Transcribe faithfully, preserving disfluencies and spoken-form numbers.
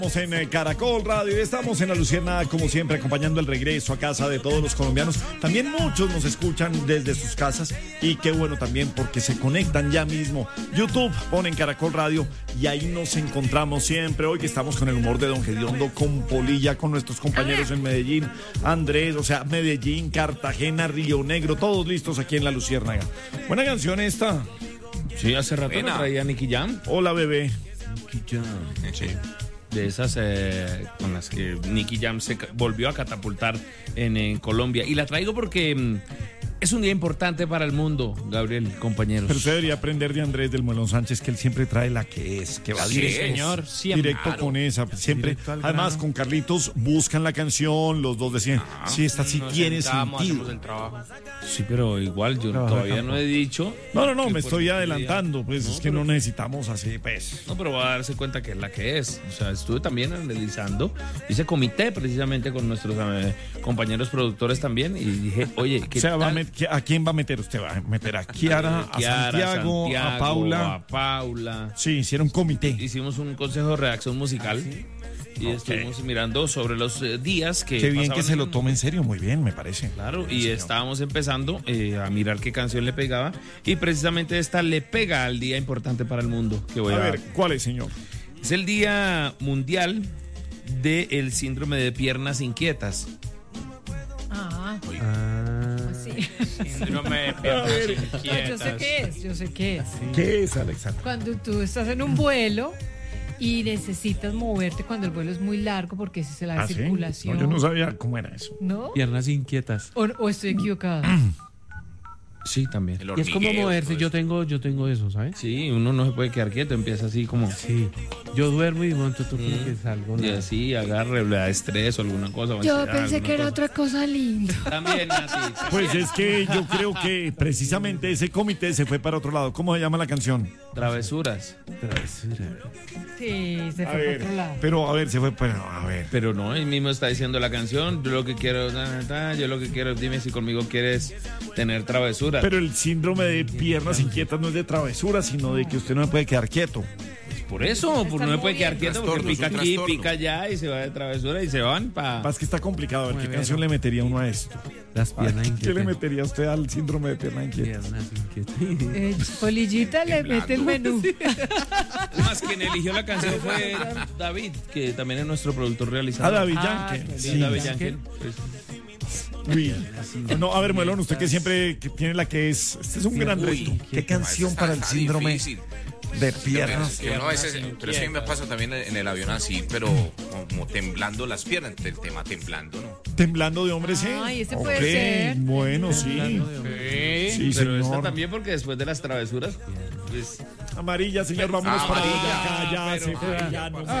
Estamos en eh, Caracol Radio y estamos en La Luciérnaga, como siempre, acompañando el regreso a casa de todos los colombianos. También muchos nos escuchan desde sus casas y qué bueno también porque se conectan ya mismo. YouTube, ponen Caracol Radio y ahí nos encontramos siempre. Hoy que estamos con el humor de Don Gediondo, con Polilla, con nuestros compañeros en Medellín, Andrés, o sea, Medellín, Cartagena, Río Negro, todos listos aquí en La Luciérnaga. Buena canción esta. Sí, hace rato la traía Nicky Jam. Hola, bebé. Nicky Jam. Sí. De esas eh, con las que Nicky Jam se volvió a catapultar en, en Colombia. Y la traigo porque mm, es un día importante para el mundo, Gabriel, compañeros. Pero usted debería aprender de Andrés del Muelón Sánchez, que él siempre trae la que es, que va sí, directo, señor, siempre. directo Claro. con esa, siempre. Además, con Carlitos buscan la canción, los dos decían, ah, sí, esta sí tiene sentido. El trabajo. Sí, pero igual yo Trabaja todavía campo. no he dicho. No, no, no, me por estoy este adelantando, día- pues No, es que pero- no necesitamos así, pues. No, pero va a darse cuenta que es la que es. O sea, estuve también analizando, hice comité precisamente con nuestros eh, compañeros productores también y dije, oye, ¿qué O sea, va a, tal? met- ¿a quién va a meter usted? ¿Va a meter a Kiara, a Kiara, Santiago, a Santiago, Paula? a Paula. Sí, hicieron comité. Hicimos un consejo de redacción musical y Ok. estuvimos mirando sobre los eh, días que Qué bien pasaban que se en- lo tome en serio, muy bien, me parece. Claro, Sí, y señor. estábamos empezando eh, a mirar qué canción le pegaba y precisamente esta le pega al día importante para el mundo que voy a, A ver, ¿cuál es, señor? Es el Día Mundial del Síndrome de Piernas Inquietas. Ah, así. Síndrome de A piernas ver. No, inquietas. yo sé qué es, yo sé qué es. ¿Qué es, Alexandra? Cuando tú estás en un vuelo y necesitas moverte cuando el vuelo es muy largo porque esa es la ¿Ah, sí? circulación. No, yo no sabía cómo era eso. ¿No? Piernas inquietas. ¿O, o estoy equivocada? Sí, también. El Y es como hormigueo, moverse, todo yo eso. tengo, yo tengo eso, ¿sabes? Sí, uno no se puede quedar quieto, empieza así como... Sí. Yo duermo y de momento tú como que salgo. Y nada. así agarre, le da estrés o alguna cosa. va a Yo estirar pensé alguna que era cosa. otra cosa linda. También así. Pues es que yo creo que precisamente ese comité se fue para otro lado. ¿Cómo se llama la canción? Travesuras. Travesura. Sí, se A fue ver, para otro lado. pero a ver, se fue, pero a ver. Pero no, él mismo está diciendo la canción. Yo lo que quiero, ta, ta, yo lo que quiero, dime si conmigo quieres tener travesuras. Pero el síndrome de piernas inquietas no es de travesura, sino de que usted no me puede quedar quieto. Por eso, pues no me puede quedar quieto porque Trastorno, pica es un aquí, trastorno. pica allá y se va de travesura y se van para... Más que está complicado. A ver, ¿qué Mueve, canción ¿no? le metería uno a esto? Las piernas ¿Qué le inquietas. metería usted al síndrome de pierna inquieta? Piernas inquietas. Eh, Polillita le mete el menú. Más quien eligió la canción fue David, que también es nuestro productor realizador. Ah, David Ah, Yankee. Sí, Sí, David Yankee. Yankee. Pues, Uy. No, a ver, Muelón, usted que siempre que tiene la que es. Este es un gran Uy, reto. ¿Qué canción Está- para el está síndrome difícil. de Pero, piernas? que uno a veces- pero es que a mí me pasa también en el avión así, pero como, como temblando las piernas, el tema temblando, ¿no? Temblando de hombre, sí. Ay, ese Ok, puede ser. bueno, sí. Sí, pero esta señor. también porque después de las travesuras, pues, Amarilla, señor, vámonos Ah, para amarilla, allá. Ya pero- se fue, ya no